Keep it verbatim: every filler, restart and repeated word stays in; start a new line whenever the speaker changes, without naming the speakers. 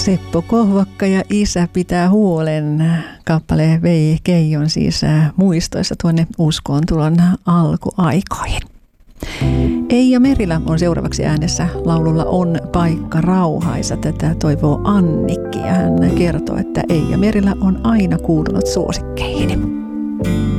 Seppo Kohvakka ja Isä pitää huolen. Kappale vei Keijon siis muistoissa tuonne uskoon tulon alkuaikoihin. Eija Merilä on seuraavaksi äänessä. Laululla On paikka rauhaisa. Tätä toivoo Annikki ja hän kertoo, että Eija Merilä on aina kuulunut suosikkeihin.